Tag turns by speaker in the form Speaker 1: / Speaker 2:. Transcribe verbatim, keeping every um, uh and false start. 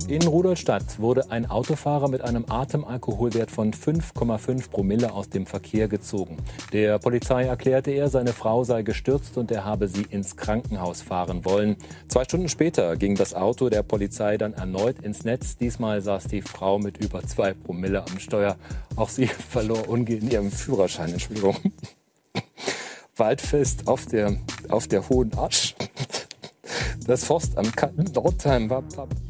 Speaker 1: In Rudolstadt wurde ein Autofahrer mit einem Atemalkoholwert von fünf Komma fünf Promille aus dem Verkehr gezogen. Der Polizei erklärte er, seine Frau sei gestürzt und er habe sie ins Krankenhaus fahren wollen. Zwei Stunden später ging das Auto der Polizei dann erneut ins Netz. Diesmal saß die Frau mit über zwei Promille am Steuer. Auch sie verlor umgehend ihren Führerschein. Entschuldigung. Waldfest auf der, auf der Hohen Asch. Das Forstamt Nordheim war